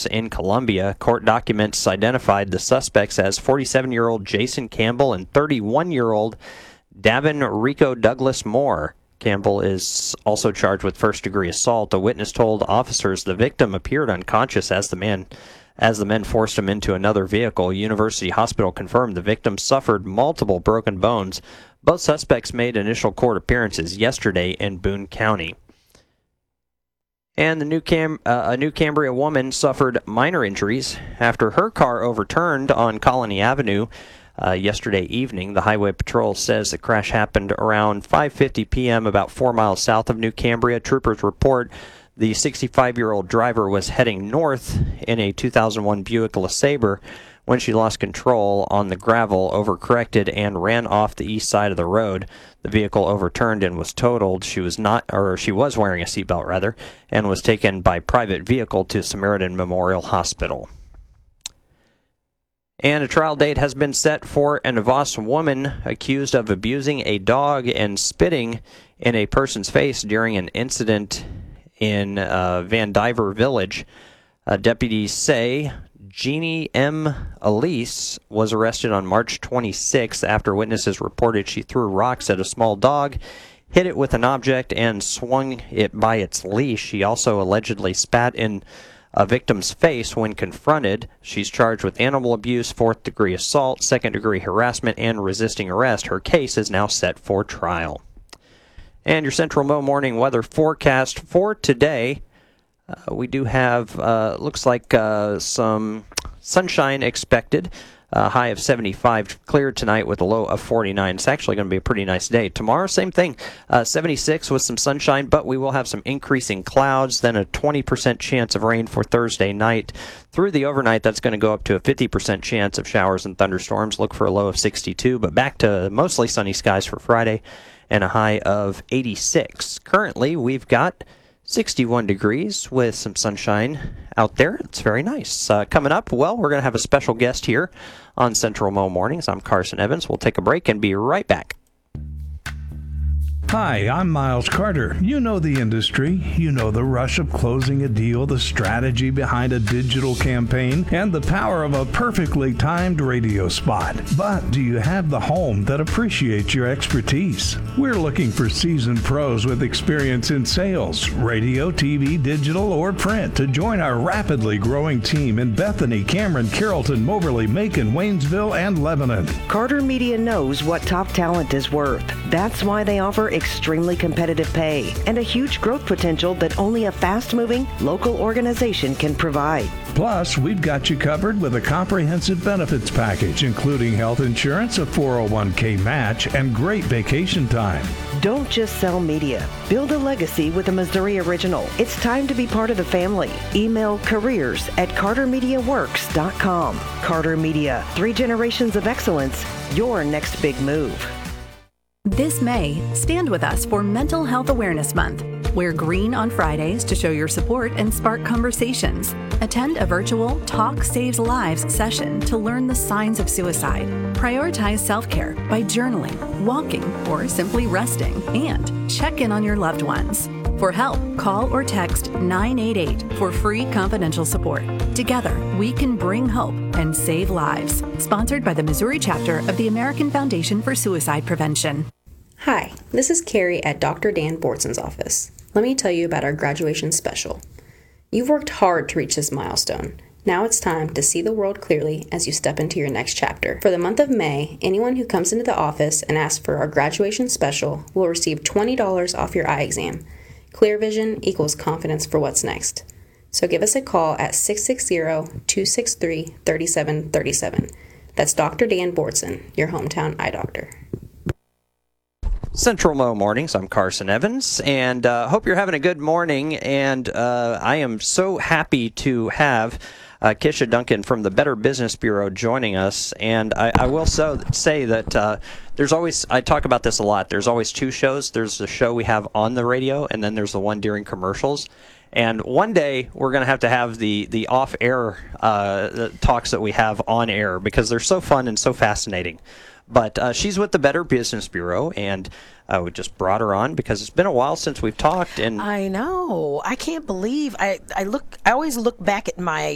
in Columbia. Court documents identified the suspects as 47-year-old Jason Campbell and 31-year-old Davin Rico Douglas Moore. Campbell is also charged with first-degree assault. A witness told officers the victim appeared unconscious as the men forced him into another vehicle. University Hospital confirmed the victim suffered multiple broken bones. Both suspects made initial court appearances yesterday in Boone County. And a New Cambria woman suffered minor injuries after her car overturned on Colony Avenue yesterday evening. The Highway Patrol says the crash happened around 5:50 p.m. about 4 miles south of New Cambria. Troopers report the 65-year-old driver was heading north in a 2001 Buick LeSabre when she lost control on the gravel, overcorrected, and ran off the east side of the road. The vehicle overturned and was totaled. She was wearing a seatbelt, rather, and was taken by private vehicle to Samaritan Memorial Hospital. And a trial date has been set for an Avos woman accused of abusing a dog and spitting in a person's face during an incident in Van Diver Village. Deputies say Jeannie M. Elise was arrested on March 26th after witnesses reported she threw rocks at a small dog, hit it with an object, and swung it by its leash. She also allegedly spat in a victim's face when confronted. She's charged with animal abuse, fourth-degree assault, second-degree harassment, and resisting arrest. Her case is now set for trial. And your Central Mo morning weather forecast for today. We do have, looks like some sunshine expected. High of 75, clear tonight with a low of 49. It's actually going to be a pretty nice day. Tomorrow, same thing, 76 with some sunshine, but we will have some increasing clouds, then a 20% chance of rain for Thursday night. Through the overnight, that's going to go up to a 50% chance of showers and thunderstorms. Look for a low of 62, but back to mostly sunny skies for Friday and a high of 86. Currently, we've got 61 degrees with some sunshine out there. It's very nice. Coming up, well, we're going to have a special guest here on Central Mo Mornings. I'm Carson Evans. We'll take a break and be right back. Hi, I'm Miles Carter. You know the industry. You know the rush of closing a deal, the strategy behind a digital campaign, and the power of a perfectly timed radio spot. But do you have the home that appreciates your expertise? We're looking for seasoned pros with experience in sales, radio, TV, digital, or print to join our rapidly growing team in Bethany, Cameron, Carrollton, Moberly, Macon, Waynesville, and Lebanon. Carter Media knows what top talent is worth. That's why they offer extremely competitive pay and a huge growth potential that only a fast-moving local organization can provide. Plus, we've got you covered with a comprehensive benefits package, including health insurance, a 401k match, and great vacation time. Don't just sell media. Build a legacy with a Missouri original. It's time to be part of the family. Email careers@cartermediaworks.com. Carter Media, 3 generations of excellence, your next big move. This May, stand with us for Mental Health Awareness Month. Wear green on Fridays to show your support and spark conversations. Attend a virtual Talk Saves Lives session to learn the signs of suicide. Prioritize self-care by journaling, walking, or simply resting. And check in on your loved ones. For help, call or text 988 for free confidential support. Together, we can bring hope and save lives. Sponsored by the Missouri chapter of the American Foundation for Suicide Prevention. Hi, this is Carrie at Dr. Dan Bortson's office. Let me tell you about our graduation special. You've worked hard to reach this milestone. Now it's time to see the world clearly as you step into your next chapter. For the month of May, anyone who comes into the office and asks for our graduation special will receive $20 off your eye exam. Clear vision equals confidence for what's next. So give us a call at 660-263-3737. That's Dr. Dan Bortson, your hometown eye doctor. Central Mo Mornings. I'm Carson Evans, and hope you're having a good morning. And I am so happy to have Kisha Duncan from the Better Business Bureau joining us. And I will say that there's always, I talk about this a lot, there's always 2 shows. There's the show we have on the radio, and then there's the one during commercials. And one day we're going to have the off-air talks that we have on air, because they're so fun and so fascinating. But she's with the Better Business Bureau, and we just brought her on because it's been a while since we've talked. And I know. I can't believe I always look back at my